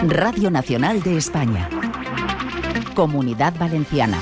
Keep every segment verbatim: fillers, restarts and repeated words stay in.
Radio Nacional de España. Comunidad Valenciana.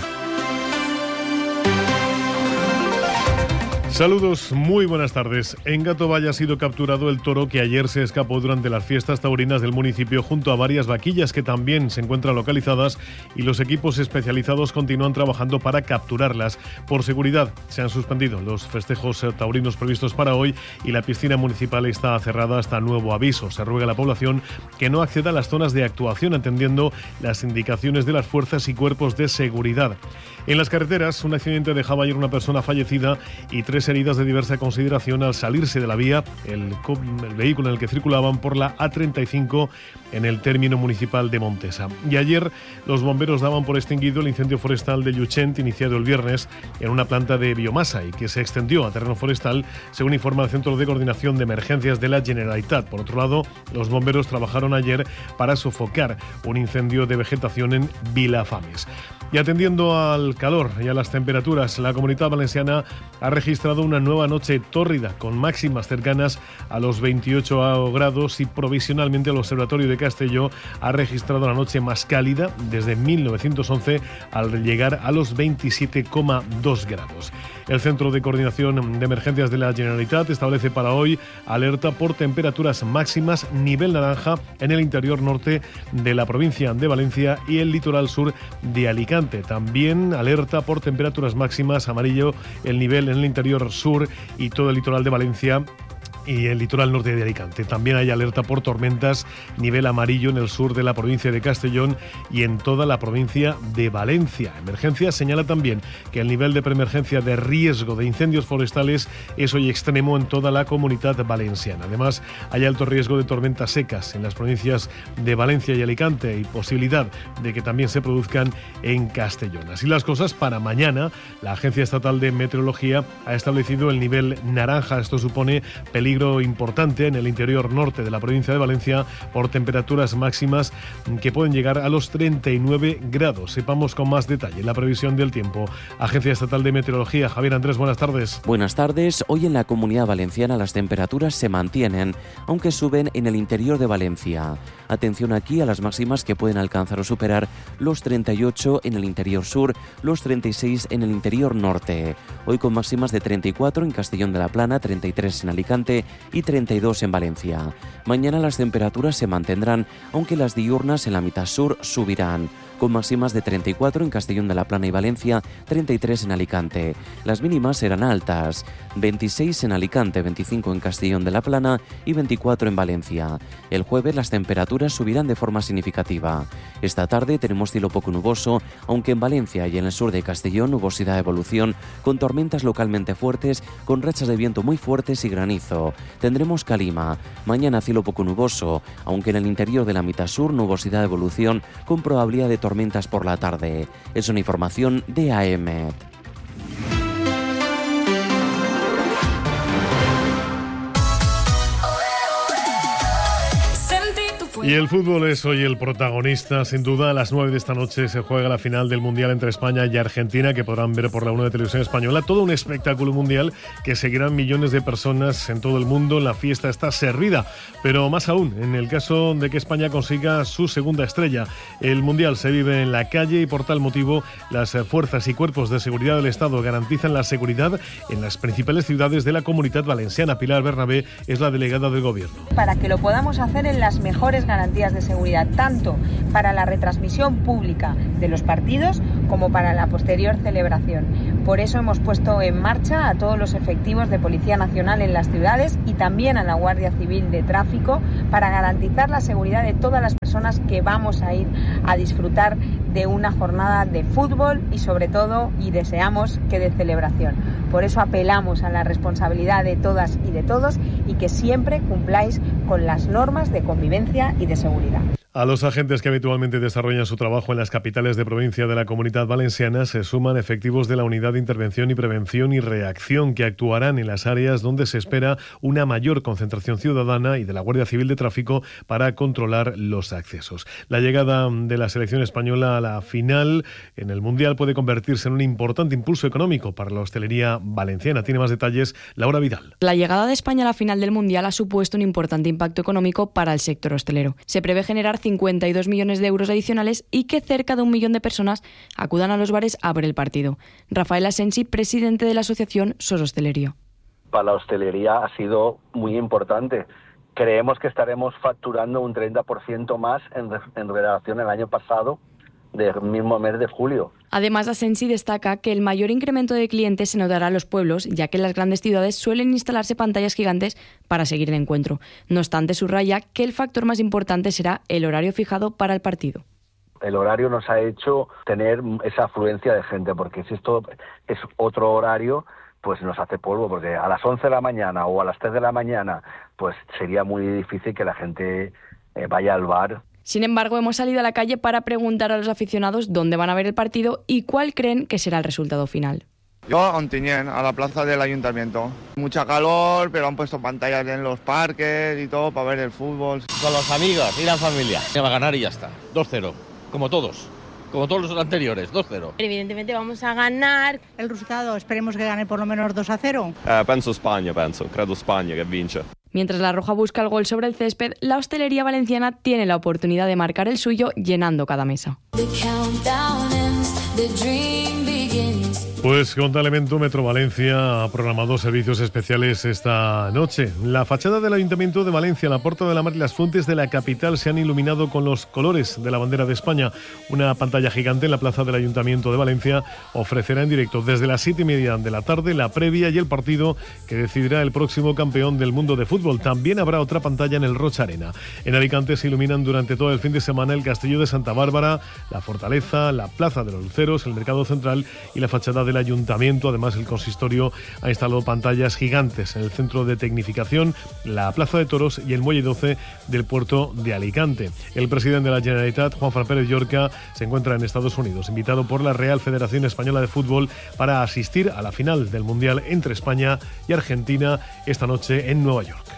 Saludos, muy buenas tardes. En Gato Valle ha sido capturado el toro que ayer se escapó durante las fiestas taurinas del municipio junto a varias vaquillas que también se encuentran localizadas, y los equipos especializados continúan trabajando para capturarlas. Por seguridad se han suspendido los festejos taurinos previstos para hoy y la piscina municipal está cerrada hasta nuevo aviso. Se ruega a la población que no acceda a las zonas de actuación atendiendo las indicaciones de las fuerzas y cuerpos de seguridad. En las carreteras, un accidente dejaba ayer una persona fallecida y tres heridas de diversa consideración al salirse de la vía el, el vehículo en el que circulaban por la A treinta y cinco en el término municipal de Montesa. Y ayer los bomberos daban por extinguido el incendio forestal de Llutxent, iniciado el viernes en una planta de biomasa y que se extendió a terreno forestal, según informa el Centro de Coordinación de Emergencias de la Generalitat. Por otro lado, los bomberos trabajaron ayer para sofocar un incendio de vegetación en Vilafames. Y atendiendo al calor y a las temperaturas, la Comunidad Valenciana ha registrado una nueva noche tórrida con máximas cercanas a los veintiocho grados y provisionalmente el Observatorio de Castelló ha registrado la noche más cálida desde mil novecientos once al llegar a los veintisiete coma dos grados. El Centro de Coordinación de Emergencias de la Generalitat establece para hoy alerta por temperaturas máximas nivel naranja en el interior norte de la provincia de Valencia y el litoral sur de Alicante. También alerta por temperaturas máximas amarillo el nivel en el interior sur y todo el litoral de Valencia y el litoral norte de Alicante. También hay alerta por tormentas nivel amarillo en el sur de la provincia de Castellón y en toda la provincia de Valencia. Emergencia señala también que el nivel de preemergencia de riesgo de incendios forestales es hoy extremo en toda la Comunidad Valenciana. Además, hay alto riesgo de tormentas secas en las provincias de Valencia y Alicante y posibilidad de que también se produzcan en Castellón. Así las cosas, para mañana la Agencia Estatal de Meteorología ha establecido el nivel naranja. Esto supone peligro importante en el interior norte de la provincia de Valencia por temperaturas máximas que pueden llegar a los treinta y nueve grados. Sepamos con más detalle la previsión del tiempo. Agencia Estatal de Meteorología. Javier Andrés, buenas tardes. Buenas tardes. Hoy en la Comunidad Valenciana las temperaturas se mantienen, aunque suben en el interior de Valencia. Atención aquí a las máximas que pueden alcanzar o superar los treinta y ocho en el interior sur, los treinta y seis en el interior norte. Hoy con máximas de treinta y cuatro en Castellón de la Plana, treinta y tres en Alicante y treinta y dos en Valencia. Mañana las temperaturas se mantendrán, aunque las diurnas en la mitad sur subirán, con máximas de treinta y cuatro en Castellón de la Plana y Valencia, treinta y tres en Alicante. Las mínimas serán altas, veintiséis en Alicante, veinticinco en Castellón de la Plana y veinticuatro en Valencia. El jueves las temperaturas subirán de forma significativa. Esta tarde tenemos cielo poco nuboso, aunque en Valencia y en el sur de Castellón nubosidad de evolución, con tormentas localmente fuertes, con rachas de viento muy fuertes y granizo. Tendremos calima. Mañana cielo poco nuboso, aunque en el interior de la mitad sur nubosidad de evolución, con probabilidad de tormentas por la tarde. Es una información de A E M E T. Y el fútbol es hoy el protagonista, sin duda. A las nueve de esta noche se juega la final del Mundial entre España y Argentina, que podrán ver por la uno de Televisión Española. Todo un espectáculo mundial que seguirán millones de personas en todo el mundo. La fiesta está servida, pero más aún en el caso de que España consiga su segunda estrella. El Mundial se vive en la calle y por tal motivo las fuerzas y cuerpos de seguridad del Estado garantizan la seguridad en las principales ciudades de la Comunidad Valenciana. Pilar Bernabé es la delegada del Gobierno. Para que lo podamos hacer en las mejores garantías de seguridad, tanto para la retransmisión pública de los partidos como para la posterior celebración. Por eso hemos puesto en marcha a todos los efectivos de Policía Nacional en las ciudades y también a la Guardia Civil de Tráfico para garantizar la seguridad de todas las personas que vamos a ir a disfrutar de una jornada de fútbol y sobre todo, y deseamos que de celebración. Por eso apelamos a la responsabilidad de todas y de todos y que siempre cumpláis con las normas de convivencia y de seguridad. A los agentes que habitualmente desarrollan su trabajo en las capitales de provincia de la Comunidad Valenciana se suman efectivos de la Unidad de Intervención y Prevención y Reacción que actuarán en las áreas donde se espera una mayor concentración ciudadana y de la Guardia Civil de Tráfico para controlar los accesos. La llegada de la selección española a la final en el Mundial puede convertirse en un importante impulso económico para la hostelería valenciana. Tiene más detalles Laura Vidal. La llegada de España a la final del Mundial ha supuesto un importante impacto económico para el sector hostelero. Se prevé generar cincuenta y dos millones de euros adicionales y que cerca de un millón de personas acudan a los bares a ver el partido. Rafael Asensi, presidente de la asociación Sos Hostelería. Para la hostelería ha sido muy importante. Creemos que estaremos facturando un treinta por ciento más en, en relación al año pasado, del mismo mes de julio. Además, Asensi destaca que el mayor incremento de clientes se notará en los pueblos, ya que en las grandes ciudades suelen instalarse pantallas gigantes para seguir el encuentro. No obstante, subraya que el factor más importante será el horario fijado para el partido. El horario nos ha hecho tener esa afluencia de gente, porque si esto es otro horario, pues nos hace polvo, porque a las once de la mañana o a las tres de la mañana, pues sería muy difícil que la gente eh, vaya al bar. Sin embargo, hemos salido a la calle para preguntar a los aficionados dónde van a ver el partido y cuál creen que será el resultado final. Yo a Ontinyent, a la plaza del ayuntamiento. Mucha calor, pero han puesto pantallas en los parques y todo para ver el fútbol. Con los amigos y la familia. Se va a ganar y ya está. dos cero, como todos. Como todos los anteriores, dos cero. Evidentemente vamos a ganar. El resultado, esperemos que gane por lo menos dos a cero. Eh, penso España, penso. Credo España que vince. Mientras la Roja busca el gol sobre el césped, la hostelería valenciana tiene la oportunidad de marcar el suyo llenando cada mesa. Pues con tal evento, Metro Valencia ha programado servicios especiales esta noche. La fachada del Ayuntamiento de Valencia, la Puerta de la Mar y las fuentes de la capital se han iluminado con los colores de la bandera de España. Una pantalla gigante en la plaza del Ayuntamiento de Valencia ofrecerá en directo desde las siete y media de la tarde la previa y el partido que decidirá el próximo campeón del mundo de fútbol. También habrá otra pantalla en el Rocha Arena. En Alicante se iluminan durante todo el fin de semana el Castillo de Santa Bárbara, la Fortaleza, la Plaza de los Luceros, el Mercado Central y la fachada del Ayuntamiento. Además, el consistorio ha instalado pantallas gigantes en el centro de tecnificación, la Plaza de Toros y el Muelle doce del puerto de Alicante. El presidente de la Generalitat, Juanfran Pérez Llorca, se encuentra en Estados Unidos, invitado por la Real Federación Española de Fútbol para asistir a la final del Mundial entre España y Argentina esta noche en Nueva York.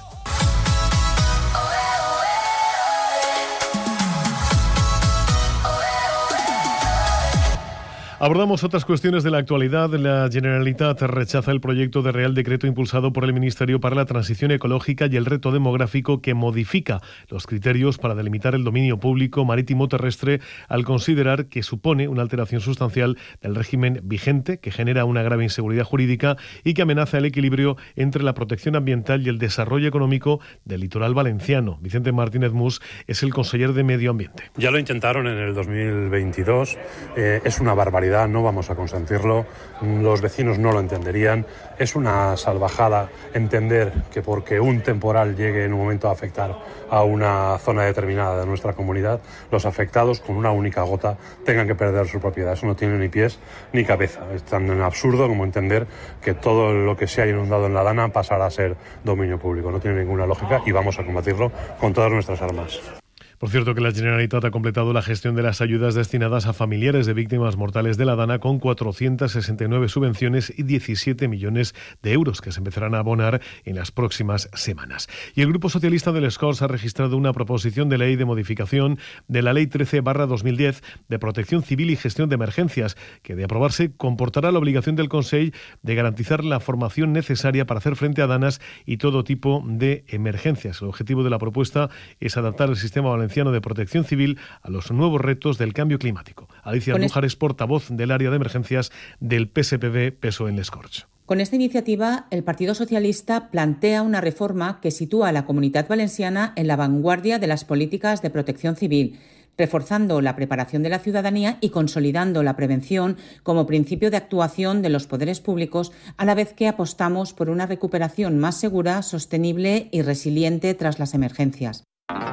Abordamos otras cuestiones de la actualidad. La Generalitat rechaza el proyecto de Real Decreto impulsado por el Ministerio para la Transición Ecológica y el Reto Demográfico que modifica los criterios para delimitar el dominio público marítimo terrestre al considerar que supone una alteración sustancial del régimen vigente que genera una grave inseguridad jurídica y que amenaza el equilibrio entre la protección ambiental y el desarrollo económico del litoral valenciano. Vicente Martínez Mus es el conseller de Medio Ambiente. Ya lo intentaron en el dos mil veintidós. Eh, es una barbaridad. No vamos a consentirlo, los vecinos no lo entenderían, es una salvajada entender que porque un temporal llegue en un momento a afectar a una zona determinada de nuestra comunidad, los afectados con una única gota tengan que perder su propiedad. Eso no tiene ni pies ni cabeza, es tan absurdo como entender que todo lo que se ha inundado en la Dana pasará a ser dominio público, no tiene ninguna lógica y vamos a combatirlo con todas nuestras armas. Por cierto, que la Generalitat ha completado la gestión de las ayudas destinadas a familiares de víctimas mortales de la Dana con cuatrocientas sesenta y nueve subvenciones y diecisiete millones de euros que se empezarán a abonar en las próximas semanas. Y el Grupo Socialista del Escorts ha registrado una proposición de ley de modificación de la Ley trece barra dos mil diez de Protección Civil y Gestión de Emergencias, que de aprobarse comportará la obligación del Consell de garantizar la formación necesaria para hacer frente a danas y todo tipo de emergencias. El objetivo de la propuesta es adaptar el sistema valenciano de protección civil a los nuevos retos del cambio climático. Alicia Andújar es portavoz del área de emergencias del P S P B P S O E en Les Corts. Con esta iniciativa, el Partido Socialista plantea una reforma que sitúa a la Comunitat Valenciana en la vanguardia de las políticas de protección civil, reforzando la preparación de la ciudadanía y consolidando la prevención como principio de actuación de los poderes públicos, a la vez que apostamos por una recuperación más segura, sostenible y resiliente tras las emergencias.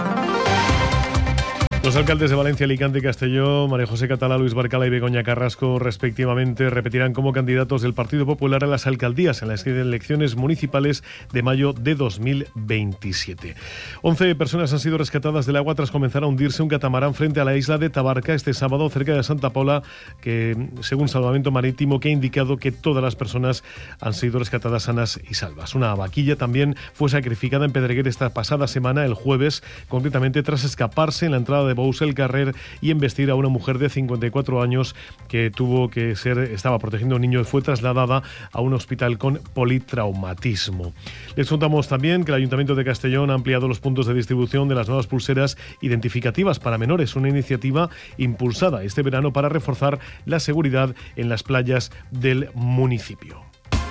Los alcaldes de Valencia, Alicante y Castelló, María José Catalá, Luis Barcala y Begoña Carrasco, respectivamente, repetirán como candidatos del Partido Popular a las alcaldías en las elecciones municipales de mayo de dos mil veintisiete. Once personas han sido rescatadas del agua tras comenzar a hundirse un catamarán frente a la isla de Tabarca este sábado, cerca de Santa Pola, que, según Salvamento Marítimo, que ha indicado que todas las personas han sido rescatadas sanas y salvas. Una vaquilla también fue sacrificada en Pedreguer esta pasada semana, el jueves, concretamente tras escaparse en la entrada de Bous-el-Carrer y embestir a una mujer de cincuenta y cuatro años que tuvo que ser, estaba protegiendo a un niño y fue trasladada a un hospital con politraumatismo. Les contamos también que el Ayuntamiento de Castellón ha ampliado los puntos de distribución de las nuevas pulseras identificativas para menores, una iniciativa impulsada este verano para reforzar la seguridad en las playas del municipio.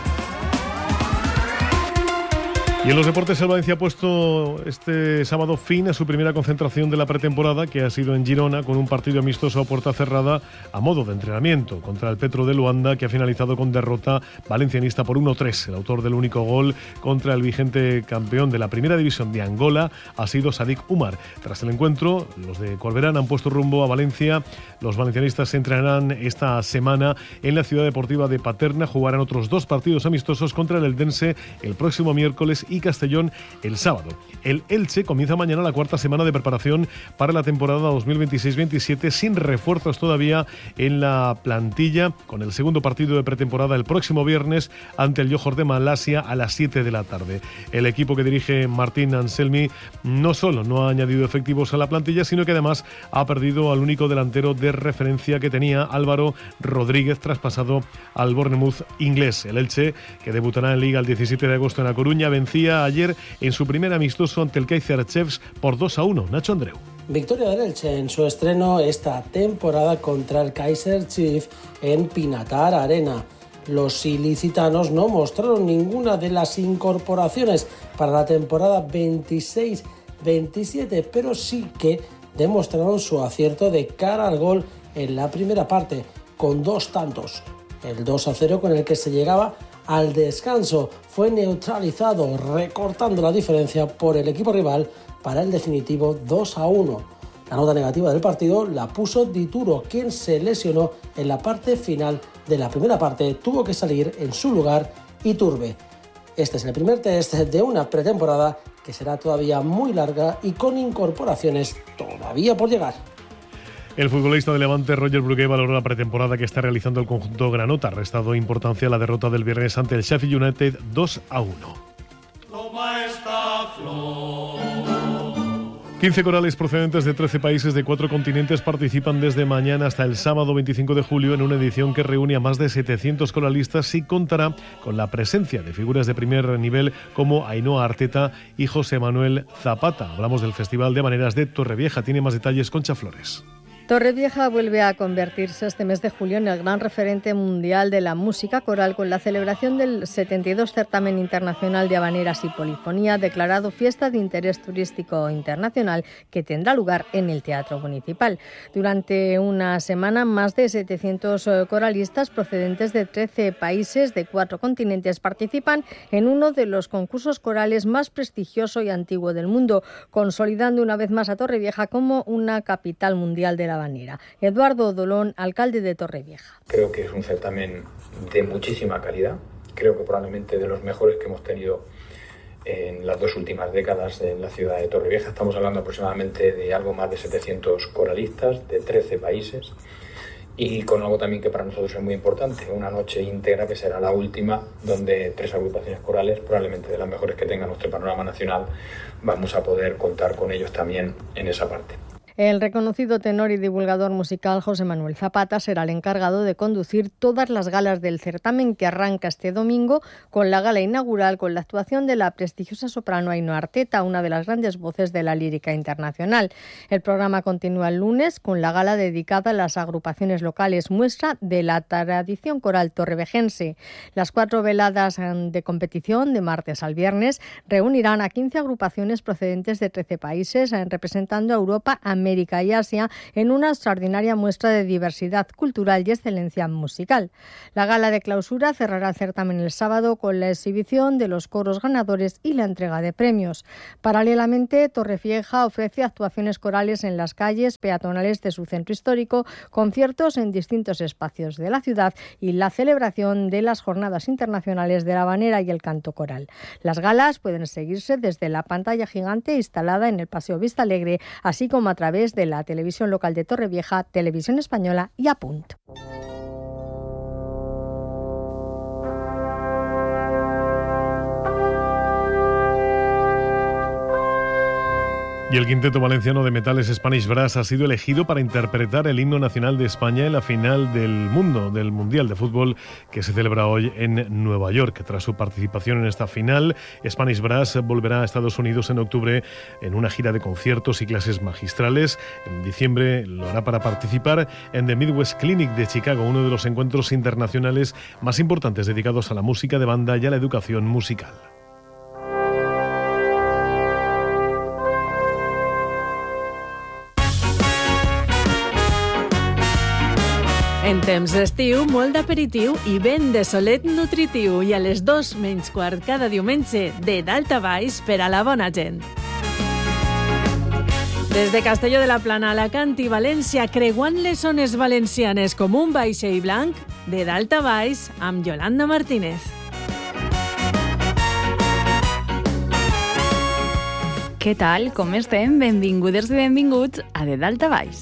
Y en los deportes, el Valencia ha puesto este sábado fin a su primera concentración de la pretemporada, que ha sido en Girona, con un partido amistoso a puerta cerrada a modo de entrenamiento contra el Petro de Luanda, que ha finalizado con derrota valencianista por uno tres. El autor del único gol contra el vigente campeón de la primera división de Angola ha sido Sadik Umar. Tras el encuentro, los de Corberán han puesto rumbo a Valencia. Los valencianistas se entrenarán esta semana en la ciudad deportiva de Paterna. Jugarán otros dos partidos amistosos contra el Eldense el próximo miércoles y Castellón el sábado. El Elche comienza mañana la cuarta semana de preparación para la temporada dos mil veintiséis veintisiete sin refuerzos todavía en la plantilla, con el segundo partido de pretemporada el próximo viernes ante el Johor de Malasia a las siete de la tarde. El equipo que dirige Martín Anselmi no solo no ha añadido efectivos a la plantilla, sino que además ha perdido al único delantero de referencia que tenía, Álvaro Rodríguez, traspasado al Bournemouth inglés. El Elche, que debutará en Liga el diecisiete de agosto en A Coruña, vencía ayer en su primer amistoso ante el Kaizer Chiefs por dos a uno. Nacho Andreu. Victoria del Elche en su estreno esta temporada contra el Kaizer Chiefs en Pinatar Arena. Los ilicitanos no mostraron ninguna de las incorporaciones para la temporada veintiséis veintisiete, pero sí que demostraron su acierto de cara al gol en la primera parte, con dos tantos. El dos a cero con el que se llegaba al descanso fue neutralizado, recortando la diferencia por el equipo rival para el definitivo dos a uno. La nota negativa del partido la puso Dituro, quien se lesionó en la parte final de la primera parte. Tuvo que salir en su lugar Iturbe. Este es el primer test de una pretemporada que será todavía muy larga y con incorporaciones todavía por llegar. El futbolista de Levante, Roger Brugué, valoró la pretemporada que está realizando el conjunto granota. Ha restado importancia a la derrota del viernes ante el Sheffield United dos a uno. quince corales procedentes de trece países de cuatro continentes participan desde mañana hasta el sábado veinticinco de julio en una edición que reúne a más de setecientos coralistas y contará con la presencia de figuras de primer nivel como Ainhoa Arteta y José Manuel Zapata. Hablamos del Festival de Maneras de Torrevieja. Tiene más detalles Concha Flores. Torrevieja vuelve a convertirse este mes de julio en el gran referente mundial de la música coral con la celebración del setenta y dos Certamen Internacional de Habaneras y Polifonía, declarado Fiesta de Interés Turístico Internacional, que tendrá lugar en el Teatro Municipal. Durante una semana, más de setecientos coralistas procedentes de trece países de cuatro continentes participan en uno de los concursos corales más prestigioso y antiguo del mundo, consolidando una vez más a Torrevieja como una capital mundial de la habanera. Eduardo Dolón, alcalde de Torrevieja. Creo que es un certamen de muchísima calidad, creo que probablemente de los mejores que hemos tenido en las dos últimas décadas en la ciudad de Torrevieja. Estamos hablando aproximadamente de algo más de setecientos coralistas de trece países y con algo también que para nosotros es muy importante, una noche íntegra que será la última, donde tres agrupaciones corales, probablemente de las mejores que tenga nuestro panorama nacional, vamos a poder contar con ellos también en esa parte. El reconocido tenor y divulgador musical José Manuel Zapata será el encargado de conducir todas las galas del certamen, que arranca este domingo con la gala inaugural con la actuación de la prestigiosa soprano Ainhoa Arteta, una de las grandes voces de la lírica internacional. El programa continúa el lunes con la gala dedicada a las agrupaciones locales, muestra de la tradición coral torrevejense. Las cuatro veladas de competición, de martes al viernes, reunirán a quince agrupaciones procedentes de trece países, representando a Europa, América América y Asia en una extraordinaria muestra de diversidad cultural y excelencia musical. La gala de clausura cerrará el certamen el sábado con la exhibición de los coros ganadores y la entrega de premios. Paralelamente, Torrevieja ofrece actuaciones corales en las calles peatonales de su centro histórico, conciertos en distintos espacios de la ciudad y la celebración de las Jornadas Internacionales de la Habanera y el Canto Coral. Las galas pueden seguirse desde la pantalla gigante instalada en el Paseo Vista Alegre, así como a través de la televisión local de Torrevieja, Televisión Española y Apunt. Y el quinteto valenciano de metales Spanish Brass ha sido elegido para interpretar el himno nacional de España en la final del mundo, del Mundial de Fútbol que se celebra hoy en Nueva York. Tras su participación en esta final, Spanish Brass volverá a Estados Unidos en octubre en una gira de conciertos y clases magistrales. En diciembre lo hará para participar en The Midwest Clinic de Chicago, uno de los encuentros internacionales más importantes dedicados a la música de banda y a la educación musical. En temps d'estiu, molt d'aperitiu i vent de solet nutritiu. I a les dos menys quart cada diumenge, de dalt a baix per a la bona gent. Des de Castelló de la Plana, Alacant i València, creuant les zones valencianes com un vaixell blanc, de dalt a baix, amb Yolanda Martínez. Què tal? Com estem? Benvingudes i benvinguts a De Dalt a Baix.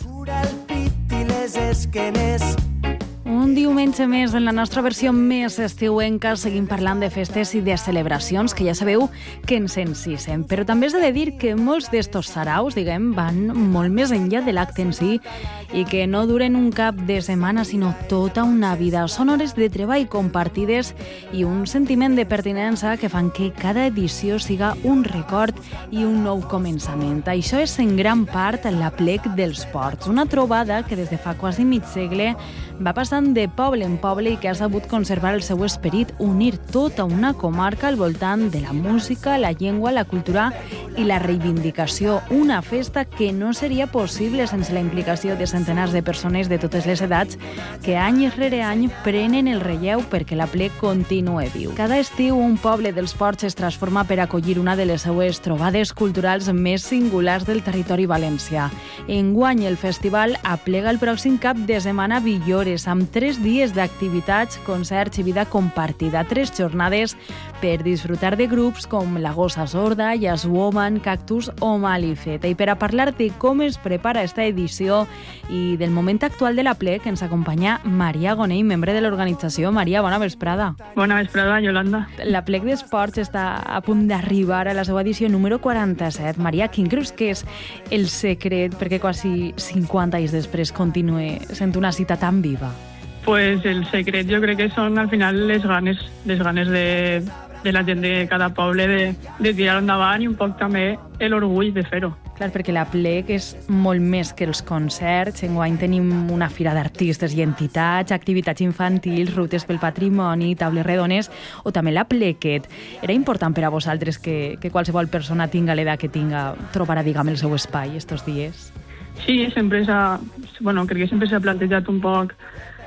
Un diumenge més en la nostra versió més estiuenca seguim parlant de festes i de celebracions que ja sabeu que ens encisen. Però també s'ha de dir que molts d'estos saraus, diguem, van molt més enllà de l'acte en si i que no duren un cap de setmana sinó tota una vida. Són hores de treball compartides i un sentiment de pertinença que fan que cada edició siga un record i un nou començament. Això és en gran part l'Aplec dels Ports, una trobada que des de fa quasi mig segle va passant de poble en poble i que ha sabut conservar el seu esperit, unir tota una comarca al voltant de la música, la llengua, la cultura i la reivindicació. Una festa que no seria possible sense la implicació de centenars de persones de totes les edats que any rere any prenen el relleu perquè l'Aplec continue viu. Cada estiu un poble dels Ports es transforma per acollir una de les seues trobades culturals més singulars del territori valencià. Enguany el festival aplega el pròxim cap de setmana Villores amb tres dies d'activitats, concerts i vida compartida. Tres jornades per disfrutar de grups com La Gossa Sorda, Jazz Woman, Cactus o Malifeta. I per a parlar de com es prepara esta edició i del moment actual de l'Aplec ens acompanya Maria Gonell, membre de l'organització. Maria, bona vesprada. Bona vesprada, Yolanda. L'Aplec d'Esports està a punt d'arribar a la seva edició número quaranta-set. Maria, quin creus que és el secret perquè quasi cinquanta anys després continue sent una cita tan viva? Pues el secret jo crec que són al final les ganes, les ganes de, de la gent de cada poble de, de tirar endavant i un poc també l'orgull de fer-ho. Clar, perquè l'Aplec és molt més que els concerts. Enguany tenim una fira d'artistes i entitats, activitats infantils, rutes pel patrimoni, taules redones o també l'Aplequet. Era important per a vosaltres que, que qualsevol persona tinga l'edat que tinga trobarà, diguem, el seu espai estos dies? Sí, sempre s'ha, bueno, crec que sempre s'ha plantejat un poc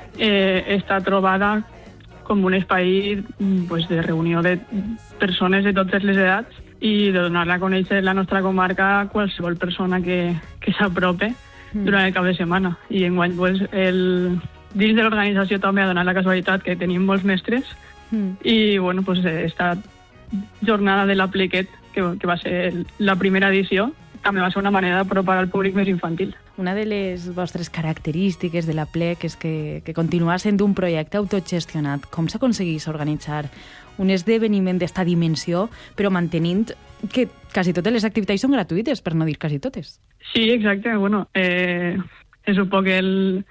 eh, esta trobada com un espai pues, de reunió de persones de totes les edats i de donar-la a conèixer la nostra comarca a qualsevol persona que, que s'aprope mm. durant el cap de setmana. I enguany, pues, el, dins de l'organització també ha donat la casualitat que tenim molts mestres mm. i, bueno, pues, esta jornada de l'Aplequet, que, que va ser la primera edició, també va ser una manera d'apropar al públic més infantil. Una de les vostres característiques de l'Aplec és que, que continua sent un projecte autogestionat. Com s'aconsegueix organitzar un esdeveniment d'esta dimensió, però mantenint que quasi totes les activitats són gratuïtes, per no dir quasi totes? Sí, exacte. Bueno, eh, és un poc el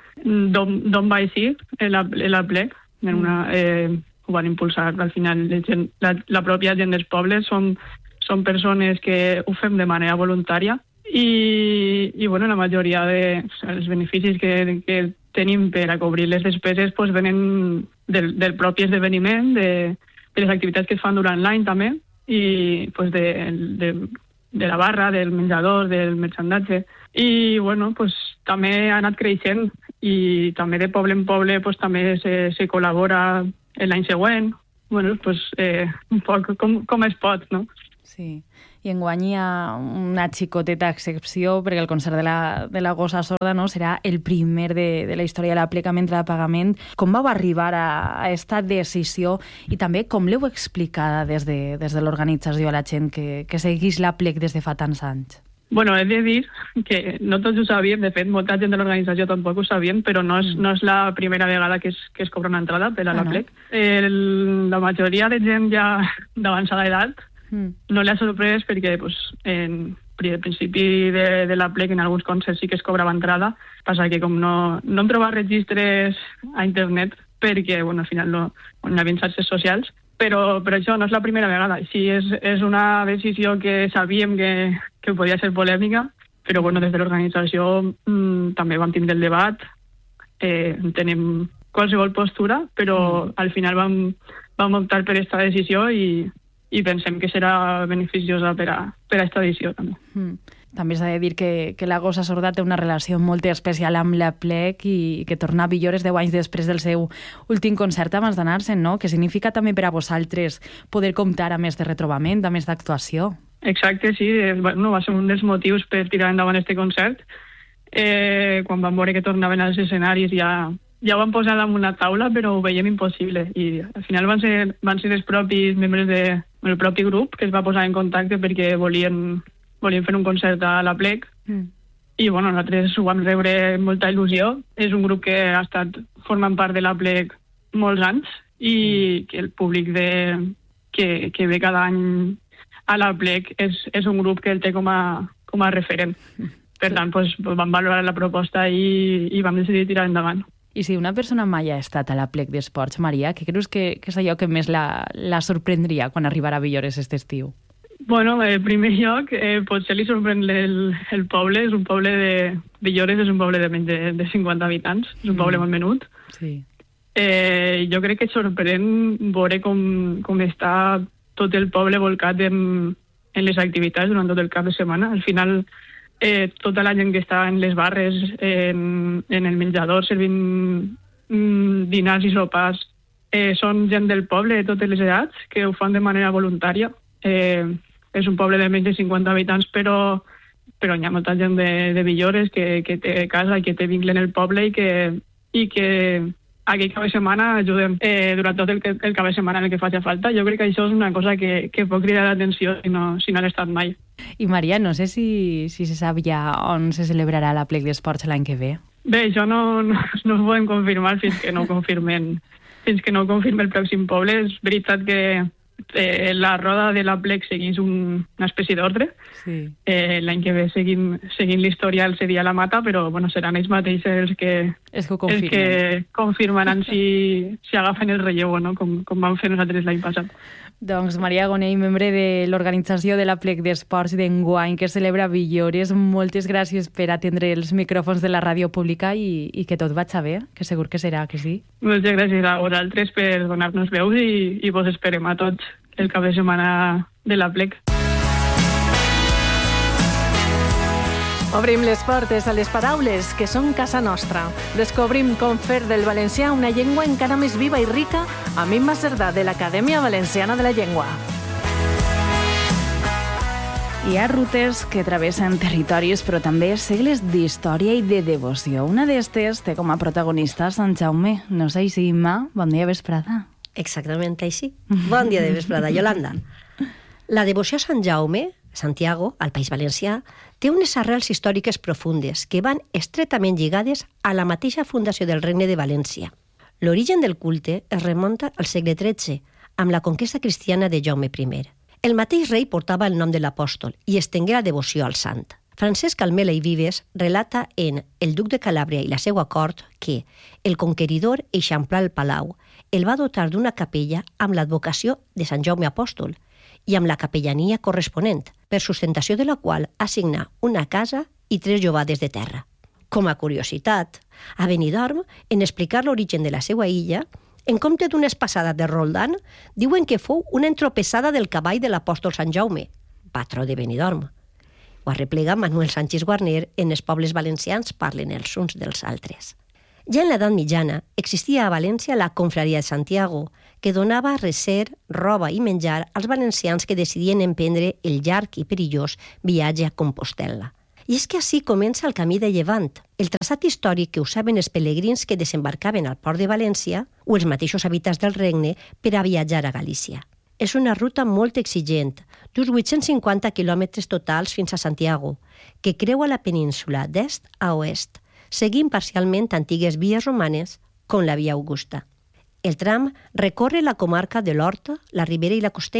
d'on va així l'Aplec. Eh, ho van impulsar al final la, la pròpia gent dels pobles. Són Són persones que ho fem de manera voluntària i, i bueno, la majoria de, o sigui, els beneficis que, que tenim per a cobrir les despeses pues, venen del, del propi esdeveniment, de, de les activitats que es fan durant l'any també i pues, de, de, de la barra, del menjador, del merchandatge. I bueno, pues, també ha anat creixent i també de poble en poble pues, també se, se col·labora l'any següent. Bueno, pues, eh, un poc com, com es pot, no? Sí, i enguany hi ha una xicoteta excepció perquè el concert de la, de la Gossa Sorda no, serà el primer de, de la història de l'Aplec amb entrada de pagament. Com vau arribar a, a esta decisió i també com l'heu explicada des de, des de l'organització a la gent que, que segueix l'Aplec des de fa tants anys? Bueno, he de dir que no tots ho sabíem, de fet, molta gent de l'organització tampoc ho sabien, però no és, no és la primera vegada que es, que es cobra una entrada per a ah, l'Aplec. No? El, la majoria de gent ja d'avançada edat Mm. no li ha sorprès perquè pues, en, al principi de, de la plec en alguns concerts sí que es cobrava entrada, passa que com no, no hem trobat registres a internet perquè bueno, al final no, no hi havia xarxes socials, però, però això no és la primera vegada. Sí, és, és una decisió que sabíem que, que podia ser polèmica, però bueno, des de l'organització mmm, també vam tindre el debat, eh, tenim qualsevol postura, però mm. al final vam, vam optar per aquesta decisió i, i pensem que serà beneficiosa per a, per a esta edició també. Mm. També s'ha de dir que, que la Gossa Sorda té una relació molt especial amb la plec i que torna a Villores deu anys després del seu últim concert abans d'anar-se'n, no? Que significa també per a vosaltres poder comptar a més de retrobament, a més d'actuació. Exacte, sí. Bueno, va ser un dels motius per tirar endavant este concert. Eh, quan vam veure que tornaven als escenaris ja, ja ho vam posar damunt una taula, però ho veiem impossible. I al final van ser, van ser els propis membres del de, propi grup que es va posar en contacte perquè volien... volíem fer un concert a la plec mm. i bueno, nosaltres ho vam rebre amb molta il·lusió. És un grup que ha estat formant part de la plec molts anys i mm. que el públic de, que, que ve cada any a la plec és, és un grup que el té com a, com a referent. Per tant, pues, vam valorar la proposta i, i vam decidir tirar endavant. I si una persona mai ha estat a la plec d'esports, Maria, què creus que, que és allò que més la, la sorprendria quan arribarà a Villores aquest estiu? Bueno, en primer lloc, eh, potser li sorprèn el, el poble. És un poble de... Villores és un poble de menys de, de cinquanta habitants. És un mm. poble molt menut. Sí. Eh, jo crec que sorprèn veure com, com està tot el poble volcat en, en les activitats durant tot el cap de setmana. Al final, eh, tota la gent que està en les barres, en, en el menjador, servint mm, dinars i sopars, eh, són gent del poble de totes les edats que ho fan de manera voluntària. Eh, és un poble de menys de cinquanta habitants, però, però hi ha molta gent de, de Villores que, que té casa i que té vincle en el poble i que, i que aquell cap de setmana ajudem eh, durant tot el, el cap de setmana en el que faci falta. Jo crec que això és una cosa que, que pot cridar l'atenció si no, si no han estat mai. I Maria, no sé si, si se sap ja on se celebrarà la plec d'esports l'any que ve. Bé, això no, no, no ho podem confirmar fins que no confirmen, fins que no confirme el pròxim poble. És veritat que Eh, la roda de la plec segueix un, una espècie d'ordre. Sí. Eh, l'any que ve seguim, seguint l'historial seria la mata, però bueno, seran ells mateixos els que, els que, els que confirmaran si, si agafen el relleu o no, com, com vam fer nosaltres l'any passat. Doncs Maria Gonell, membre de l'organització de la plec d'esports d'enguany que celebra Villores, moltes gràcies per atendre els micròfons de la ràdio pública i, i que tot vagi bé, que segur que serà que sí. Moltes gràcies a vosaltres per donar-nos veus i, i vos esperem a tots el cap de setmana de la plec. Obrim les portes a les paraules que són casa nostra. Descobrim com fer del valencià una llengua encara més viva i rica amb Imma Cerdà de l'Acadèmia Valenciana de la Llengua. Hi ha rutes que travessen territoris, però també segles d'història i de devoció. Una d'estes té com a protagonista Sant Jaume. No sé si, Imma, bon dia vesprada. Exactament així. Bon dia de vesprada, Yolanda. La devoció a Sant Jaume, Santiago, al País Valencià, té unes arrels històriques profundes que van estretament lligades a la mateixa fundació del Regne de València. L'origen del culte es remunta al segle tretze, amb la conquesta cristiana de Jaume I. El mateix rei portava el nom de l'apòstol i estengué la devoció al sant. Francesc Almela i Vives relata en El duc de Calàbria i la seua cort que el conqueridor eixamplà el palau, el va dotar d'una capella amb l'advocació de Sant Jaume Apòstol i amb la capellania corresponent, per sustentació de la qual assigna una casa i tres jovades de terra. Com a curiositat, a Benidorm, en explicar l'origen de la seva illa, en compte d'una espassada de Roldán, diuen que fou una entropessada del cavall de l'apòstol Sant Jaume, patró de Benidorm. Ho arreplega Manuel Sánchez Guarner en Els pobles valencians parlen els uns dels altres. Ja en l'edat mitjana existia a València la Confraria de Santiago, que donava recer, roba i menjar als valencians que decidien emprendre el llarg i perillós viatge a Compostel·la. I és que així comença el camí de Llevant, el traçat històric que usaven els pelegrins que desembarcaven al port de València o els mateixos habitants del regne per a viatjar a Galícia. És una ruta molt exigent, d'uns vuit-cents cinquanta quilòmetres totals fins a Santiago, que creua la península d'est a oest, seguint parcialment antigues vies romanes com la Via Augusta. El tram recorre la comarca de l'Horta, la Ribera i la Costera,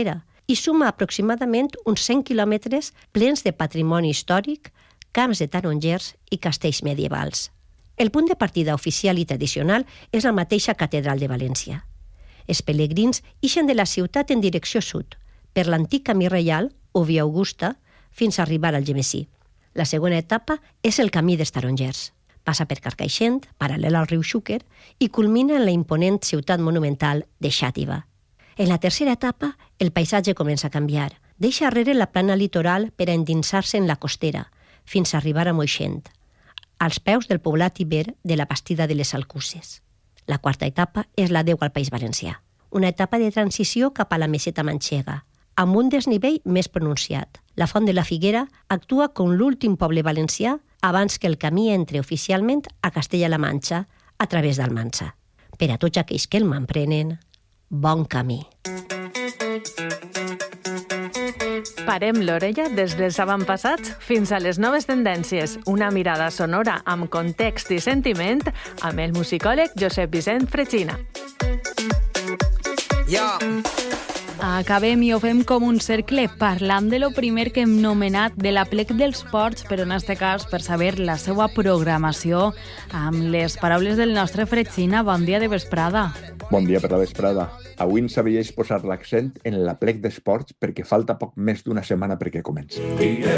i suma aproximadament uns cent quilòmetres plens de patrimoni històric, camps de tarongers i castells medievals. El punt de partida oficial i tradicional és la mateixa catedral de València. Els pelegrins ixen de la ciutat en direcció sud, per l'antic camí reial, o via Augusta, fins a arribar al Gemesí. La segona etapa és el camí dels tarongers. Passa per Carcaixent, paral·lel al riu Xúquer, i culmina en la imponent ciutat monumental de Xàtiva. En la tercera etapa, el paisatge comença a canviar. Deixa arrere la plana litoral per a endinsar-se en la costera, fins a arribar a Moixent, als peus del poblat iber de la Bastida de les Alcuses. La quarta etapa és la deu al País Valencià, una etapa de transició cap a la meseta manxega, amb un desnivell més pronunciat. La Font de la Figuera actua com l'últim poble valencià abans que el camí entre oficialment a Castella-La Manxa a través d'Almansa. Per a tots aquells que el m'emprenen, bon camí. Parem l'orella des dels avantpassats fins a les noves tendències. Una mirada sonora amb context i sentiment amb el musicòleg Josep Vicent Fregina. Ja. Acabem i ho fem com un cercle, parlant de lo primer que hem nomenat de la plec dels ports, però en aquest cas per saber la seva programació amb les paraules del nostre Fregina. Bon dia de vesprada. Bon dia per la vesprada. Avui ens sabíeix posar l'accent en la plec d'esports perquè falta poc més d'una setmana perquè comenci.